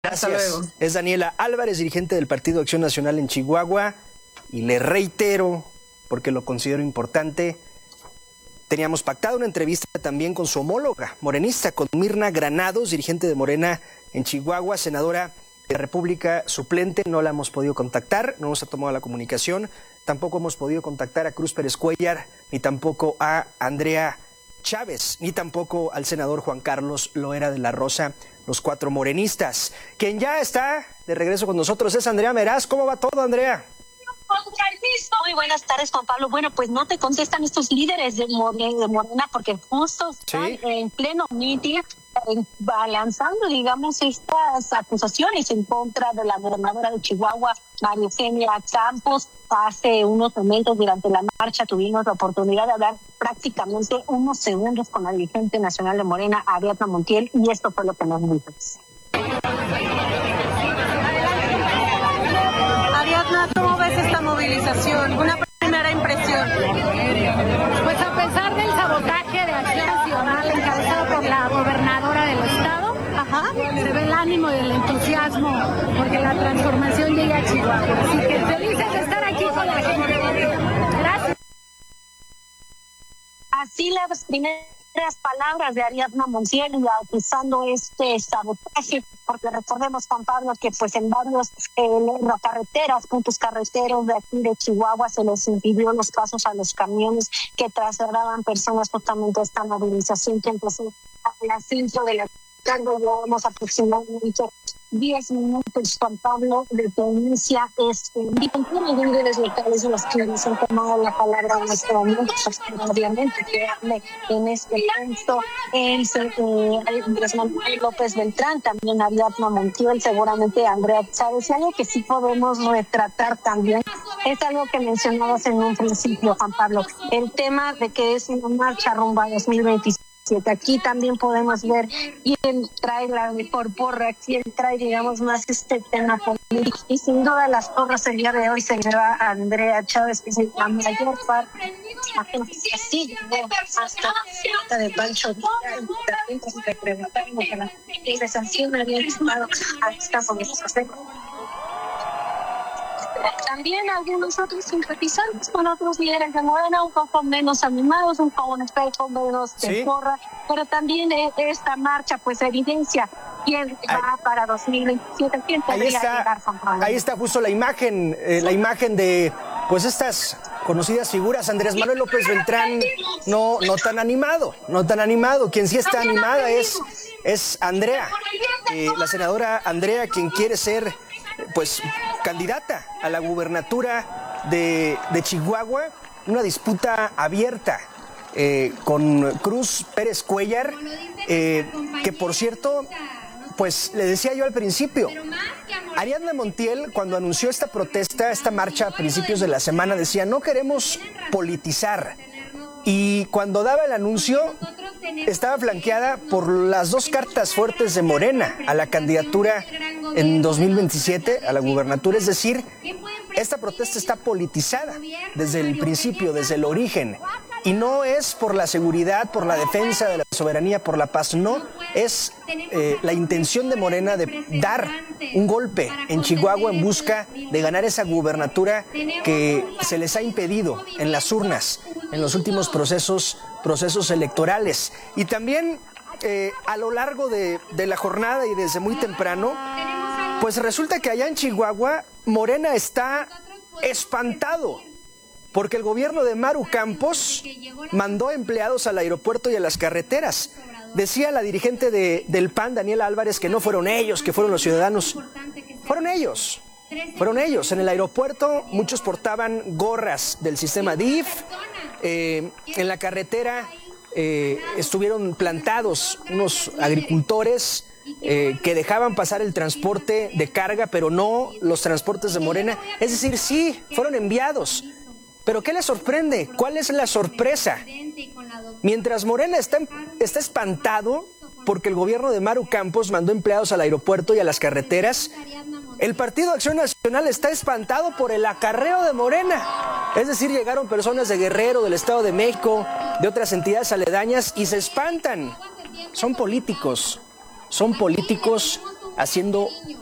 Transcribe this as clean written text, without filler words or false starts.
Gracias. Es Daniela Álvarez, dirigente del Partido Acción Nacional en Chihuahua, y le reitero, porque lo considero importante, teníamos pactado una entrevista también con su homóloga morenista, con Mirna Granados, dirigente de Morena en Chihuahua, senadora de República suplente. No la hemos podido contactar, no nos ha tomado la comunicación, tampoco hemos podido contactar a Cruz Pérez Cuéllar, ni tampoco a Andrea Chávez, ni tampoco al senador Juan Carlos Loera de la Rosa, los cuatro morenistas. Quien ya está de regreso con nosotros es Andrea Meraz. ¿Cómo va todo, Andrea? Muy buenas tardes, Juan Pablo. Bueno, pues no te contestan estos líderes de Morena porque justo están en pleno mitin lanzando, digamos, estas acusaciones en contra de la gobernadora de Chihuahua, María Eugenia Campos. Hace unos momentos durante la marcha tuvimos la oportunidad de hablar prácticamente unos segundos con la dirigente nacional de Morena, Ariadna Montiel, y esto fue lo que nos dijo. Ariadna, ¿cómo ves esta movilización? Una primera impresión. Pues a pesar del sabotaje de Acción Nacional encabezado por la gobernadora del estado, se ve el ánimo y el entusiasmo porque la transformación llega a Chihuahua. Así que felices de estar aquí con la gente. Gracias. Así las primeras palabras de Ariadna Montiel y acusando este sabotaje, porque recordemos, Juan Pablo, que pues en varios puntos carreteros de aquí de Chihuahua se les impidió los pasos a los camiones que trasladaban personas justamente a esta movilización que empezó a las 5 de la tarde. Llevamos aproximadamente 10 minutos, Juan Pablo, de provincia. Y con los líderes locales los que nos han tomado la palabra en este momento, obviamente que hable en este punto Andrés Manuel López Beltrán, también Ariadna Montiel, seguramente Andrea Chávez. Y algo que sí podemos retratar también es algo que mencionabas en un principio, Juan Pablo, el tema de que es una marcha rumbo a 2027. Aquí también podemos ver quién trae la mejor porra, quién trae, digamos, más este tema político. Y sin duda las porras el día de hoy se lleva a Andrea Chávez, que es la mayor parte así hasta de Pancho. También se preguntaron que la sanción había estado a esta movilización. También algunos otros simpatizantes con otros líderes de Morena, un poco menos animados, un poco menos de porra, pero también esta marcha pues evidencia quién va para 2027, quién podría llegar, Juan Pablo. Ahí está justo la imagen de pues estas conocidas figuras. Andrés Manuel López Beltrán no tan animado. Quien sí está animada es Andrea, la senadora Andrea, quien quiere ser pues candidata a la gubernatura de Chihuahua. Una disputa abierta con Cruz Pérez Cuéllar, que por cierto, pues le decía yo al principio, Ariadna Montiel, cuando anunció esta protesta, esta marcha a principios de la semana, decía: no queremos politizar. Y cuando daba el anuncio, estaba flanqueada por las dos cartas fuertes de Morena a la candidatura en 2027 a la gubernatura. Es decir, esta protesta está politizada desde el principio, desde el origen. Y no es por la seguridad, por la defensa de la soberanía, por la paz. No, es la intención de Morena de dar un golpe en Chihuahua en busca de ganar esa gubernatura que se les ha impedido en las urnas, en los últimos procesos electorales. Y también a lo largo de la jornada y desde muy temprano, pues resulta que allá en Chihuahua Morena está espantado porque el gobierno de Maru Campos mandó empleados al aeropuerto y a las carreteras. Decía la dirigente del PAN, Daniela Álvarez, que no fueron ellos, que fueron los ciudadanos. Fueron ellos. En el aeropuerto muchos portaban gorras del sistema DIF. En la carretera estuvieron plantados unos agricultores que dejaban pasar el transporte de carga, pero no los transportes de Morena. Es decir, sí, fueron enviados. ¿Pero qué les sorprende? ¿Cuál es la sorpresa? Mientras Morena está espantado porque el gobierno de Maru Campos mandó empleados al aeropuerto y a las carreteras, el Partido Acción Nacional está espantado por el acarreo de Morena. Es decir, llegaron personas de Guerrero, del Estado de México, de otras entidades aledañas y se espantan. Son políticos haciendo